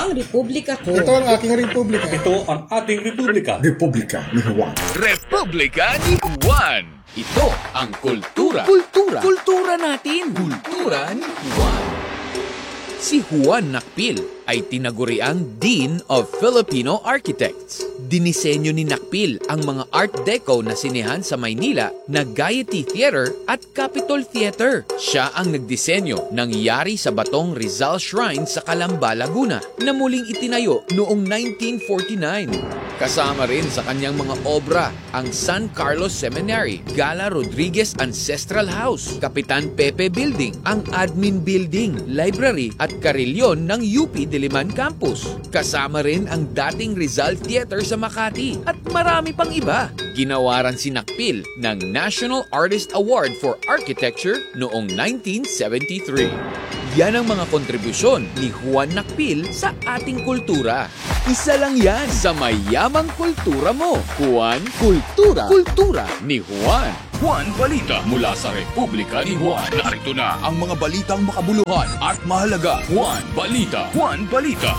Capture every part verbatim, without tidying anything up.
ang republika ko. Ito ang aking republika. Ito ang ating republika. Republika ni Juan. Republika ni Juan. Ito ang kultura. Kultura. Kultura natin. Kultura ni Juan. Si Juan Nakpil ay tinaguriang Dean of Filipino Architects. Dinisenyo ni Nakpil ang mga Art Deco na sinehan sa Maynila na Gaiety Theater at Capitol Theater. Siya ang nagdisenyo ng Yari sa Batong Rizal Shrine sa Calamba, Laguna na muling itinayo noong nineteen forty-nine. Kasama rin sa kanyang mga obra ang San Carlos Seminary, Gala Rodriguez Ancestral House, Kapitan Pepe Building, ang Admin Building, Library at Carillon ng U P Diliman Campus. Kasama rin ang dating Rizal Theater sa Makati at marami pang iba. Ginawaran si Nakpil ng National Artist Award for Architecture noong nineteen seventy-three. Yan ang mga kontribusyon ni Juan Nakpil sa ating kultura. Isa lang yan sa mayamang kultura mo. Juan Kultura. Kultura ni Juan. Juan Balita mula sa Republika ni Juan. Narito na ang mga balitang makabuluhan at mahalaga. Juan Balita. Juan Balita.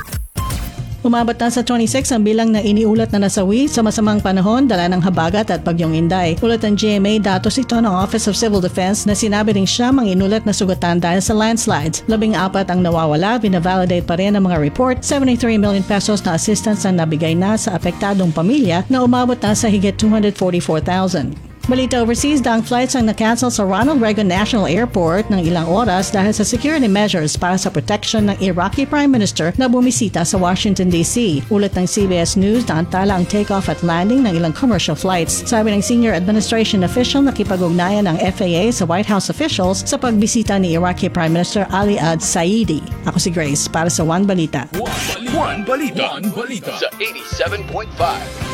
Umabot na sa twenty-six ang bilang na iniulat na nasawi sa masamang panahon dala ng habagat at bagyong Inday. Ulat ng G M A, datos ito ng Office of Civil Defense na sinabi rin siya mang inulat na sugatan dahil sa landslides. Labing apat ang nawawala, binavalidate pa rin ang mga report. seventy-three million pesos na assistance ang nabigay na sa apektadong pamilya na umabot na sa higit two hundred forty-four thousand. Balita overseas, daang flights ang na-cancel sa Ronald Reagan National Airport ng ilang oras dahil sa security measures para sa protection ng Iraqi Prime Minister na bumisita sa Washington, D C. Ulat ng C B S News, naantala ang takeoff at landing ng ilang commercial flights. Sabi ng senior administration official, nakipag-ugnayan ng F A A sa White House officials sa pagbisita ni Iraqi Prime Minister Ali Al-Saidi. Ako si Grace para sa One Balita. One Balita. One Balita. One Balita. Sa eighty-seven point five.